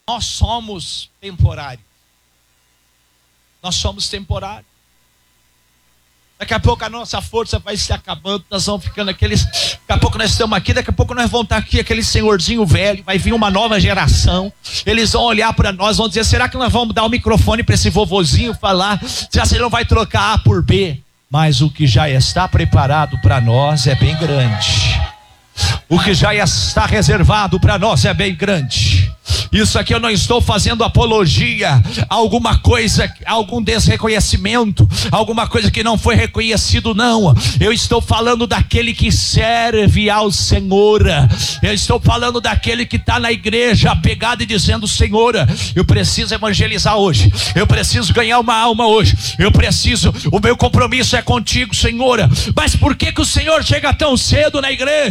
Nós somos temporários. Nós somos temporários. Daqui a pouco a nossa força vai se acabando, nós vamos ficando aqueles... Daqui a pouco nós estamos aqui, daqui a pouco nós vamos estar aqui, aquele senhorzinho velho, vai vir uma nova geração, eles vão olhar para nós, vão dizer, será que nós vamos dar o microfone para esse vovozinho falar? Será que ele não vai trocar A por B? Mas o que já está preparado para nós é bem grande. O que já está reservado para nós é bem grande. Isso aqui eu não estou fazendo apologia a alguma coisa, algum desreconhecimento, alguma coisa que não foi reconhecido, não. Eu estou falando daquele que serve ao Senhor. Eu estou falando daquele que está na igreja apegado e dizendo, Senhor, eu preciso evangelizar hoje, eu preciso ganhar uma alma hoje, o meu compromisso é contigo, Senhor. Mas por que o Senhor chega tão cedo na igreja?